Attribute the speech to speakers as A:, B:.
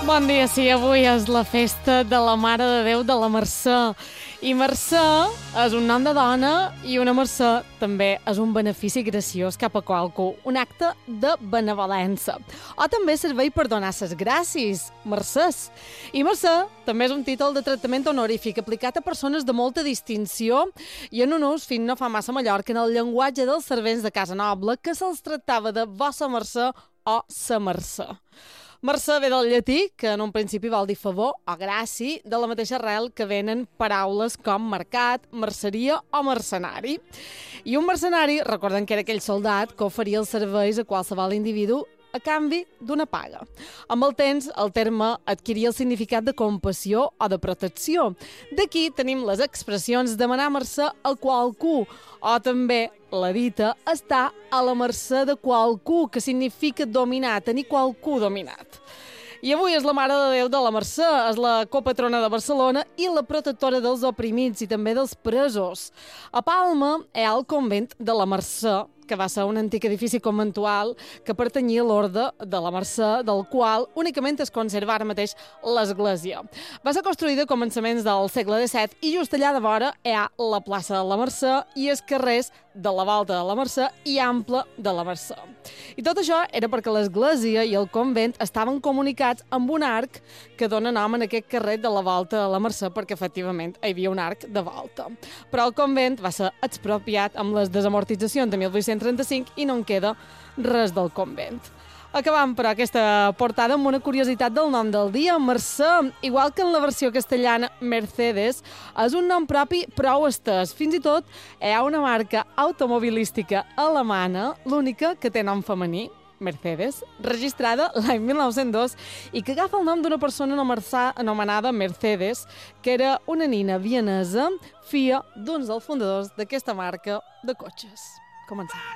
A: Bon dia, sí, avui és la festa de la Mare de Déu de la Mercè. I Mercè és un nom de dona i una mercè també és un benefici graciós cap a qualcú, un acte de benevolència. O també servei per donar ses gràcies, mercès. I mercè també és un títol de tractament honorífic aplicat a persones de molta distinció i en un ús fins no fa massa Mallorca en el llenguatge dels servents de casa noble que se'ls tractava de vossa mercè o sa mercè. Mercè ve del llatí, que en un principi vol dir favor o gràcia, de la mateixa arrel que venen paraules com mercat, merceria o mercenari. I un mercenari, recordem que era aquell soldat que oferia els serveis a qualsevol individu a canvi d'una paga. Amb el temps, el terme adquiria el significat de compassió o de protecció. D'aquí tenim les expressions demanar mercè a qualcú, o també la dita estar a la mercè de qualcú, que significa dominar, tenir qualcú dominat. I avui és la Mare de Déu de la Mercè, és la copatrona de Barcelona i la protectora dels oprimits i també dels presos. A Palma hi ha el convent de la Mercè, que va ser un antic edifici conventual que pertanyia a l'Orde de la Mercè, del qual únicament es conserva ara mateix l'església. Va ser construïda a començaments del segle XVII i just allà de vora hi ha la plaça de la Mercè i els carrers de la Volta de la Mercè i Ample de la Mercè. I tot això era perquè l'església i el convent estaven comunicats amb un arc que dona nom en aquest carrer de la Volta de la Mercè perquè efectivament hi havia un arc de volta. Però el convent va ser expropiat amb les desamortitzacions de 1835 i no en queda res del convent. Acabam, però, aquesta portada amb una curiositat del nom del dia, Mercè. Igual que en la versió castellana, Mercedes és un nom propi prou estès. Fins i tot hi ha una marca automobilística alemana, l'única que té nom femení, Mercedes, registrada l'any 1902 i que agafa el nom d'una persona anomenada Mercedes, que era una nina vienesa, filla d'uns dels fundadors d'aquesta marca de cotxes. Comencem.